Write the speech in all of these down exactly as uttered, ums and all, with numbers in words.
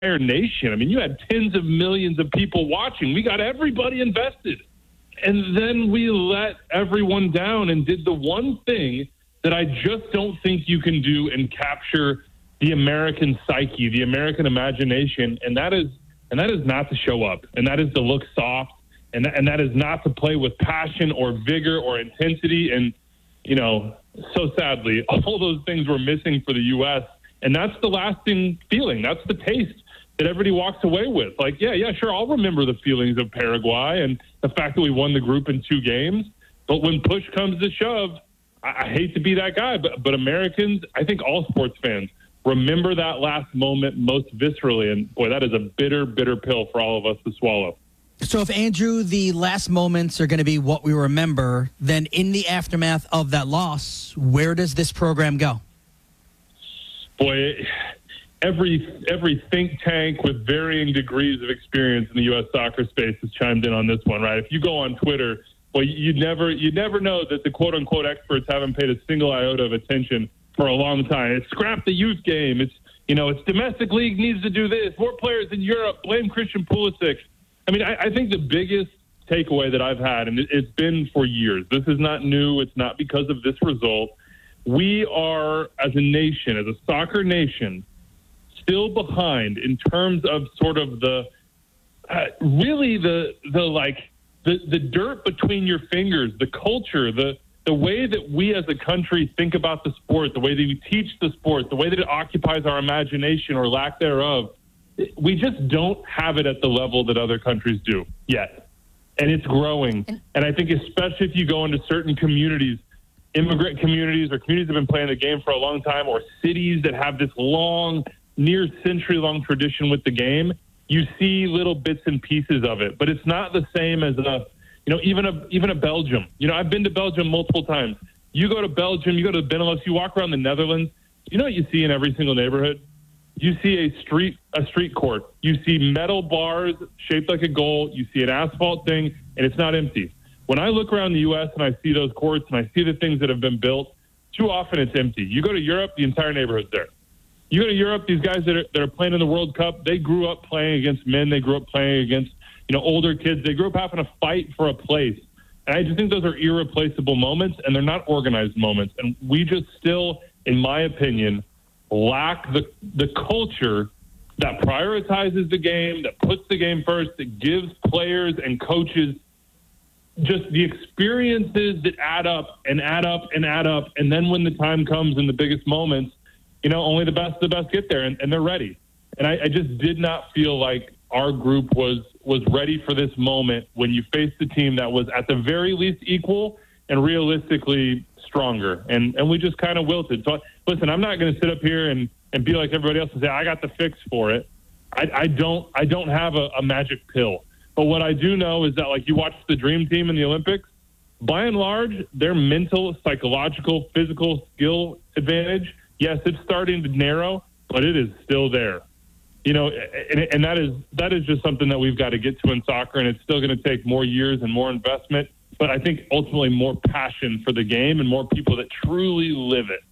entire nation. I mean, you had tens of millions of people watching. We got everybody invested. And then we let everyone down and did the one thing that I just don't think you can do and capture the American psyche, the American imagination, and that is and that is not to show up, and that is to look soft, and that, and that is not to play with passion or vigor or intensity. And, you know, so sadly, all those things were missing for the U S, and that's the lasting feeling. That's the taste that everybody walks away with. Like, yeah, yeah, sure, I'll remember the feelings of Paraguay and the fact that we won the group in two games. But when push comes to shove, I, I hate to be that guy, but, but Americans, I think all sports fans, remember that last moment most viscerally. And, boy, that is a bitter, bitter pill for all of us to swallow. So if, Andrew, the last moments are going to be what we remember, then in the aftermath of that loss, where does this program go? Boy, every every think tank with varying degrees of experience in the U S soccer space has chimed in on this one, right? If you go on Twitter, well, you never you never know that the quote-unquote experts haven't paid a single iota of attention for a long time. It's scrap the youth game. It's, you know, it's domestic league needs to do this. More players in Europe. Blame Christian Pulisic. I mean, I, I think the biggest takeaway that I've had, and it, it's been for years, this is not new. It's not because of this result. We are, as a nation, as a soccer nation, still behind in terms of sort of the, uh, really the, the like, the, the dirt between your fingers, the culture, the, the way that we as a country think about the sport, the way that we teach the sport, the way that it occupies our imagination or lack thereof. We just don't have it at the level that other countries do yet. And it's growing. And I think especially if you go into certain communities, immigrant communities or communities that have been playing the game for a long time, or cities that have this long, near century-long tradition with the game, you see little bits and pieces of it. But it's not the same as a, you know, even a even a Belgium. You know, I've been to Belgium multiple times. You go to Belgium, you go to Benelux, you walk around the Netherlands, you know what you see in every single neighborhood? You see a street a street court. You see metal bars shaped like a goal. You see an asphalt thing, and it's not empty. When I look around the U S and I see those courts and I see the things that have been built, too often it's empty. You go to Europe, the entire neighborhood's there. You go to Europe, these guys that are, that are playing in the World Cup, they grew up playing against men. They grew up playing against, you know, older kids. They grew up having to fight for a place. And I just think those are irreplaceable moments, and they're not organized moments. And we just still, in my opinion, lack the the culture that prioritizes the game, that puts the game first, that gives players and coaches just the experiences that add up and add up and add up. And then when the time comes in the biggest moments, you know, only the best of the best get there, and, and they're ready. And I, I just did not feel like our group was was ready for this moment when you faced a team that was at the very least equal and realistically stronger. And and we just kind of wilted. So, listen, I'm not going to sit up here and, and be like everybody else and say, I got the fix for it. I, I don't I don't have a, a magic pill. But what I do know is that, like, you watch the Dream Team in the Olympics, by and large, their mental, psychological, physical skill advantage, yes, it's starting to narrow, but it is still there. You know, and, and that is that is just something that we've got to get to in soccer, and it's still going to take more years and more investment, but I think ultimately more passion for the game and more people that truly live it.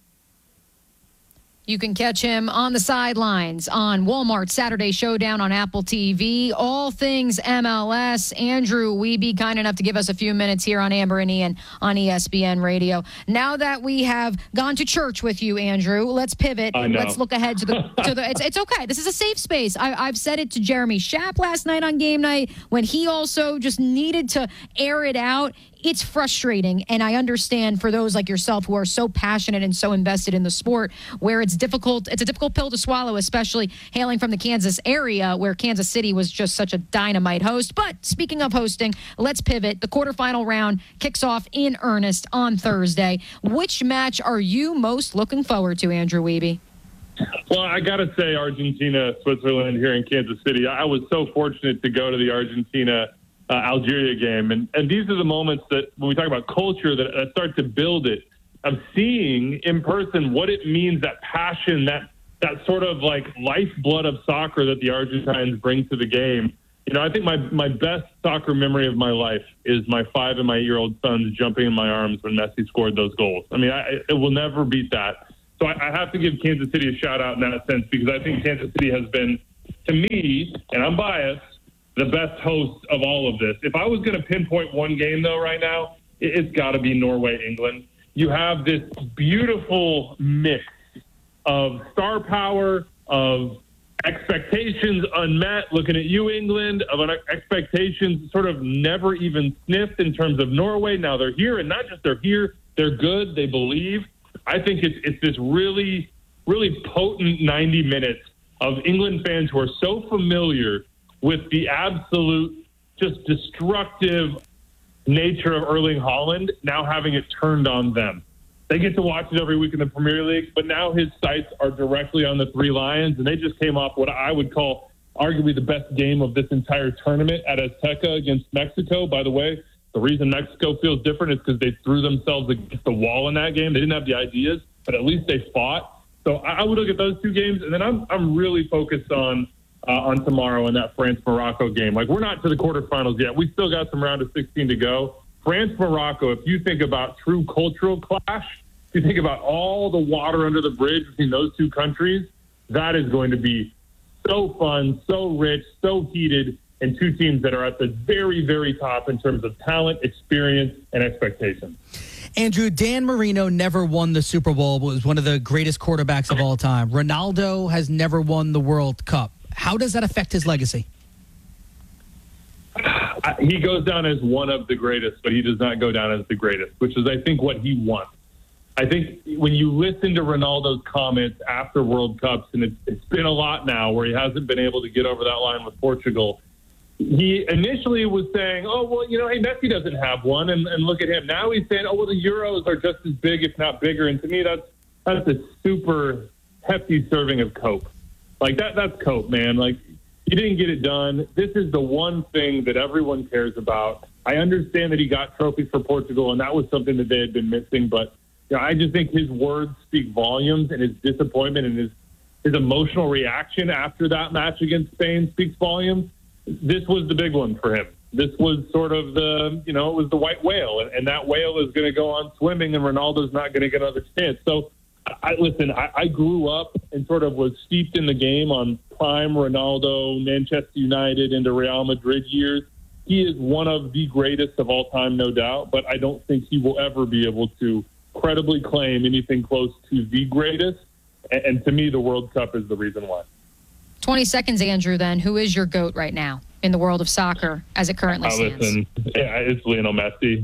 You can catch him on the sidelines on Walmart Saturday Showdown on Apple T V. All things M L S. Andrew Wiebe, kind enough to give us a few minutes here on Amber and Ian on E S P N Radio. Now that we have gone to church with you, Andrew, let's pivot. Let's look ahead to the to the. It's, it's okay. This is a safe space. I, I've said it to Jeremy Schaap last night on game night when he also just needed to air it out. It's frustrating, and I understand for those like yourself who are so passionate and so invested in the sport, where it's difficult. It's a difficult pill to swallow, especially hailing from the Kansas area, where Kansas City was just such a dynamite host. But speaking of hosting, let's pivot. The quarterfinal round kicks off in earnest on Thursday. Which match are you most looking forward to, Andrew Wiebe? Well, I got to say Argentina, Switzerland here in Kansas City. I was so fortunate to go to the Argentina Uh, Algeria game. And, and these are the moments that, when we talk about culture, that, that start to build it, of seeing in person what it means, that passion, that that sort of like lifeblood of soccer that the Argentines bring to the game. You know, I think my, my best soccer memory of my life is my five and my eight-year-old sons jumping in my arms when Messi scored those goals. I mean, I, it will never beat that. So I, I have to give Kansas City a shout-out in that sense, because I think Kansas City has been to me, and I'm biased, the best host of all of this. If I was going to pinpoint one game, though, right now, it's got to be Norway, England. You have this beautiful mix of star power, of expectations unmet, looking at you, England, of an expectations sort of never even sniffed in terms of Norway. Now they're here, and not just they're here, they're good, they believe. I think it's, it's this really, really potent ninety minutes of England fans who are so familiar with the absolute, just destructive nature of Erling Haaland, now having it turned on them. They get to watch it every week in the Premier League, but now his sights are directly on the Three Lions, and they just came off what I would call arguably the best game of this entire tournament at Azteca against Mexico. By the way, the reason Mexico feels different is because they threw themselves against the wall in that game. They didn't have the ideas, but at least they fought. So I would look at those two games, and then I'm I'm really focused on uh, on tomorrow in that France-Morocco game. Like, we're not to the quarterfinals yet. We still got some round of sixteen to go. France-Morocco, if you think about true cultural clash, if you think about all the water under the bridge between those two countries, that is going to be so fun, so rich, so heated, and two teams that are at the very, very top in terms of talent, experience, and expectations. Andrew, Dan Marino never won the Super Bowl, but was one of the greatest quarterbacks of all time. Ronaldo has never won the World Cup. How does that affect his legacy? He goes down as one of the greatest, but he does not go down as the greatest, which is, I think, what he wants. I think when you listen to Ronaldo's comments after World Cups, and it's, it's been a lot now where he hasn't been able to get over that line with Portugal, he initially was saying, oh, well, you know, hey, Messi doesn't have one, and, and look at him. Now he's saying, oh, well, the Euros are just as big, if not bigger. And to me, that's that's a super hefty serving of Coke. Like, that that's Coke, man. Like, he didn't get it done. This is the one thing that everyone cares about. I understand that he got trophies for Portugal, and that was something that they had been missing. But you know, I just think his words speak volumes, and his disappointment and his, his emotional reaction after that match against Spain speaks volumes. This was the big one for him. This was sort of the, you know, it was the white whale, and, and that whale is going to go on swimming, and Ronaldo's not going to get another chance. So, I listen, I, I grew up and sort of was steeped in the game on prime Ronaldo, Manchester United into Real Madrid years. He is one of the greatest of all time, no doubt, but I don't think he will ever be able to credibly claim anything close to the greatest. And, and to me, the World Cup is the reason why. twenty seconds, Andrew, then. Who is your GOAT right now in the world of soccer as it currently oh, stands? Listen, yeah, it's Lionel Messi.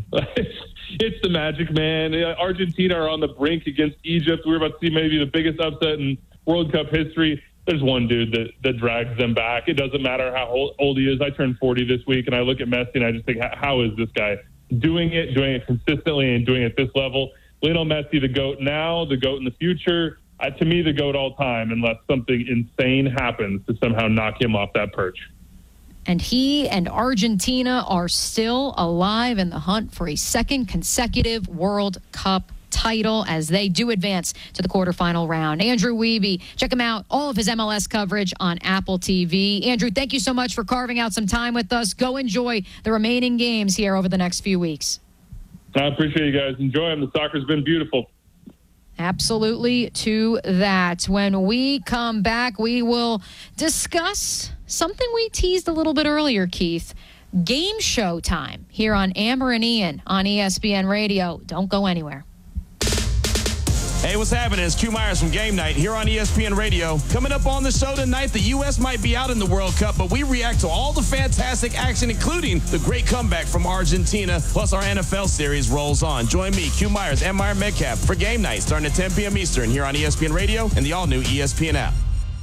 It's the Magic Man. Argentina are on the brink against Egypt. We're about to see maybe the biggest upset in World Cup history. There's one dude that, that drags them back. It doesn't matter how old he is. I turned forty this week, and I look at Messi, and I just think, how is this guy doing it, doing it consistently, and doing it at this level? Lionel Messi, the GOAT now, the GOAT in the future. Uh, to me, the GOAT all time, unless something insane happens to somehow knock him off that perch. And he and Argentina are still alive in the hunt for a second consecutive World Cup title as they do advance to the quarterfinal round. Andrew Wiebe, check him out, all of his M L S coverage on Apple T V. Andrew, thank you so much for carving out some time with us. Go enjoy the remaining games here over the next few weeks. I appreciate you guys. Enjoy them. The soccer's been beautiful. Absolutely to that. When we come back, we will discuss something we teased a little bit earlier, Keith. Game show time here on Amber and Ian on E S P N Radio. Don't go anywhere. Hey, what's happening? It's Q Myers from Game Night here on E S P N Radio. Coming up on the show tonight, the U S might be out in the World Cup, but we react to all the fantastic action, including the great comeback from Argentina. Plus, our N F L series rolls on. Join me, Q Myers, and Meyer Metcalf for Game Night starting at ten p.m. Eastern here on E S P N Radio and the all-new E S P N app.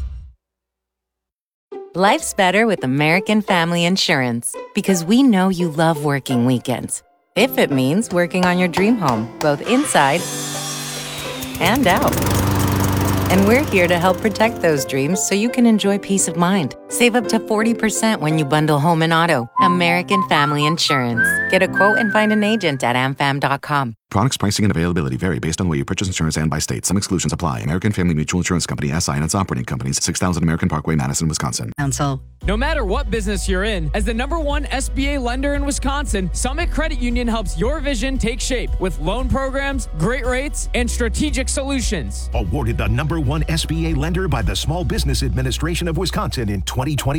Life's better with American Family Insurance because we know you love working weekends. If it means working on your dream home, both inside and out. And we're here to help protect those dreams so you can enjoy peace of mind. Save up to forty percent when you bundle home and auto. American Family Insurance. Get a quote and find an agent at am fam dot com. Products, pricing, and availability vary based on where you purchase insurance and by state. Some exclusions apply. American Family Mutual Insurance Company, S I and its operating companies, six thousand American Parkway, Madison, Wisconsin. Council. No matter what business you're in, as the number one S B A lender in Wisconsin, Summit Credit Union helps your vision take shape with loan programs, great rates, and strategic solutions. Awarded the number one S B A lender by the Small Business Administration of Wisconsin in twenty twenty.